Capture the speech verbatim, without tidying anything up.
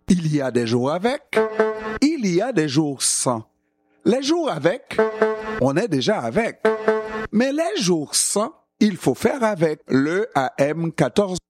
Il y a des jours avec, il y a des jours sans. Les jours avec, on est déjà avec. Mais les jours sans, il faut faire avec. Le A M quatorze